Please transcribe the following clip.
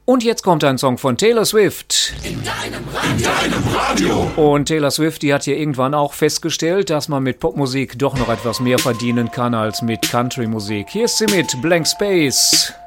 Und jetzt kommt ein Song von Taylor Swift. In deinem Radio. Und Taylor Swift, die hat hier irgendwann auch festgestellt, dass man mit Popmusik doch noch etwas mehr verdienen kann als mit Country-Musik. Hier ist sie mit Blank Space.